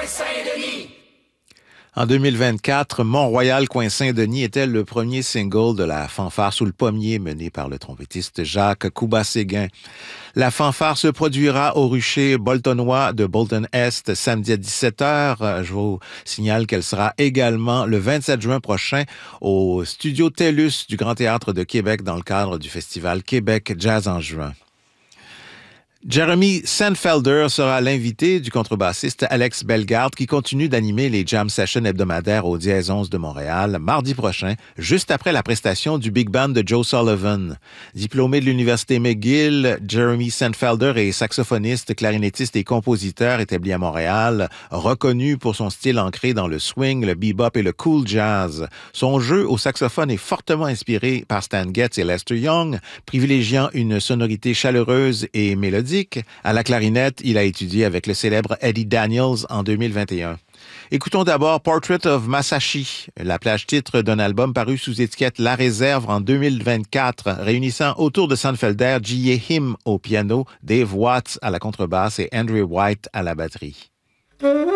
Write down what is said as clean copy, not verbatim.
Saint-Denis. En 2024, Mont-Royal Coin Saint-Denis était le premier single de la fanfare sous le pommier menée par le trompettiste Jacques Couba-Séguin. La fanfare se produira au rucher boltonois de Bolton-Est samedi à 17h. Je vous signale qu'elle sera également le 27 juin prochain au studio TELUS du Grand Théâtre de Québec dans le cadre du festival Québec Jazz en juin. Jeremy Sandfelder sera l'invité du contrebassiste Alex Bellegarde qui continue d'animer les jam sessions hebdomadaires au Dièse 11 de Montréal mardi prochain, juste après la prestation du Big Band de Joe Sullivan. Diplômé de l'Université McGill, Jeremy Sandfelder est saxophoniste, clarinettiste et compositeur établi à Montréal, reconnu pour son style ancré dans le swing, le bebop et le cool jazz. Son jeu au saxophone est fortement inspiré par Stan Getz et Lester Young, privilégiant une sonorité chaleureuse et mélodique. À la clarinette, il a étudié avec le célèbre Eddie Daniels en 2021. Écoutons d'abord Portrait of Masashi, la plage-titre d'un album paru sous étiquette La Réserve en 2024, réunissant autour de Sandfelder Jie Him au piano, Dave Watts à la contrebasse et Andrew White à la batterie.